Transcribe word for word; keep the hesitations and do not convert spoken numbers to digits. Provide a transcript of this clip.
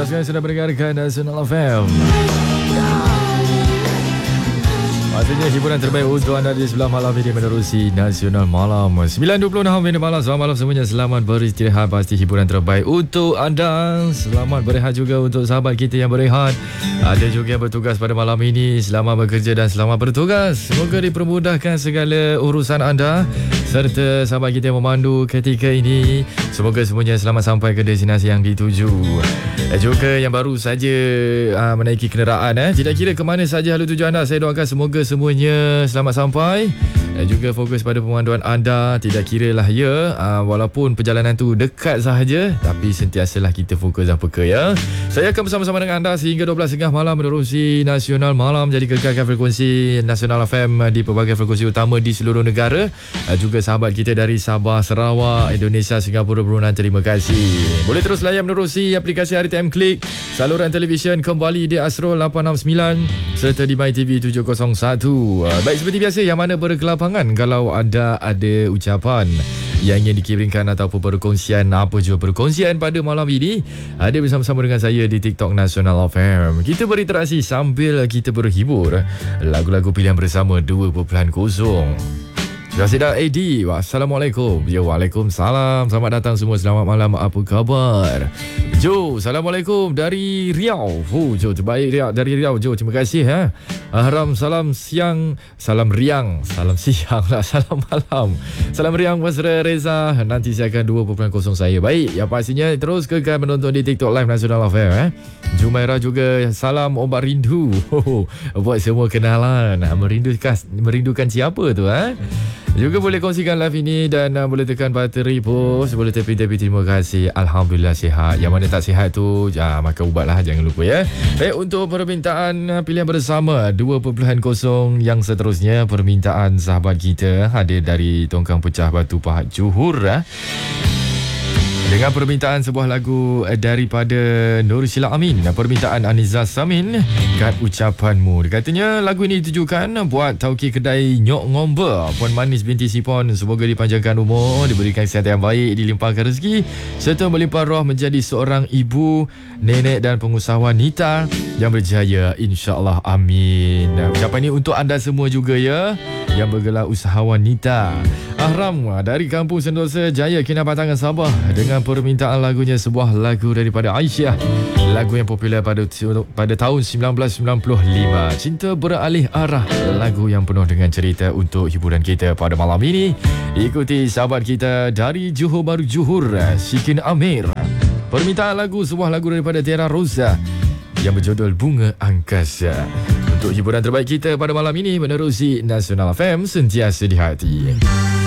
Anda sekarang sudah mendengarkan Nasional F M. Maksudnya hiburan terbaik untuk anda di sebelah malam ini menerusi Nasional Malam sembilan dua puluh enam minit malam. Selamat malam semuanya. Selamat beristirahat. Pasti hiburan terbaik untuk anda. Selamat berehat juga untuk sahabat kita yang berehat. Ada juga yang bertugas pada malam ini. Selamat bekerja dan selamat bertugas. Semoga dipermudahkan segala urusan anda serta sahabat kita yang memandu ketika ini. Semoga semuanya selamat sampai ke destinasi yang dituju. Juga yang baru saja aa, menaiki kenderaan, eh. tidak kira ke mana saja halu tuju anda, saya doakan semoga semuanya selamat sampai dan juga fokus pada pemanduan anda. Tidak kira lah ya, aa, walaupun perjalanan tu dekat sahaja, tapi sentiasalah kita fokus dan peka ya. Saya akan bersama-sama dengan anda sehingga dua belas tiga puluh malam menerusi Nasional Malam. Jadi kekalkan frekuensi Nasional F M di pelbagai frekuensi utama di seluruh negara. Juga sahabat kita dari Sabah, Sarawak, Indonesia, Singapura, Brunei, terima kasih. Boleh terus layan menerusi aplikasi R T M Klik, saluran televisyen kembali di Astro lapan enam sembilan serta di MyTV tujuh kosong satu. Baik, seperti biasa, yang mana berkelapangan kalau anda ada ucapan yang ingin dikirimkan ataupun perkongsian apa jua perkongsian pada malam ini, ada bersama-sama dengan saya di TikTok Nasional F M. Kita berinteraksi sambil kita berhibur lagu-lagu pilihan bersama dua titik kosong. Rasidah A D, Assalamualaikum. Ya, Waalaikumsalam. Selamat datang semua. Selamat malam. Apa khabar? Jo, Assalamualaikum dari Riau. Oh, Jo, terbaik Riau, dari Riau. Jo, terima kasih. Ha? Haram salam siang. Salam riang. Salam siang lah. Salam malam. Salam riang, Mesra Reza. Nanti saya akan dua titik kosong saya. Baik, yang pastinya terus kekal menonton di TikTok Live Nasional F M. Eh? Jumaira juga, salam obat rindu. Oh, buat semua kenalan. Merindukan, merindukan siapa tu? Ha? Juga boleh kongsikan live ini dan uh, boleh tekan button repost, boleh tepi-tepi. Terima kasih. Alhamdulillah sihat. Yang mana tak sihat tu, ya, makan ubat lah, jangan lupa ya. Baik, untuk permintaan uh, pilihan bersama dua titik kosong yang seterusnya, permintaan sahabat kita ada dari Tongkang Pecah Batu Pahat Johor. Uh. Dengan permintaan sebuah lagu daripada Nur Sheila Amin, permintaan Aniza Samin, Kat Ucapanmu. Dia katanya lagu ini ditujukan buat tauki kedai Nyok Ngomba, Puan Manis binti Sipon. Semoga dipanjangkan umur, diberikan kesihatan yang baik, dilimpahkan rezeki serta melimpah roh menjadi seorang ibu, nenek dan pengusaha wanita yang berjaya, insya-Allah. Amin. Ucapan ini untuk anda semua juga ya, yang bergelar usaha wanita. Ahram dari Kampung Sentosa Jaya, Kinabatangan, Sabah, dengan permintaan lagunya sebuah lagu daripada Aisyah, lagu yang popular pada pada tahun sembilan belas sembilan puluh lima, Cinta Beralih Arah, lagu yang penuh dengan cerita untuk hiburan kita pada malam ini. Ikuti sahabat kita dari Johor Bahru Johor, Shikin Amir, permintaan lagu sebuah lagu daripada Tiara Rosa yang berjudul Bunga Angkasa. Untuk hiburan terbaik kita pada malam ini menerusi Nasional F M, sentiasa di hati.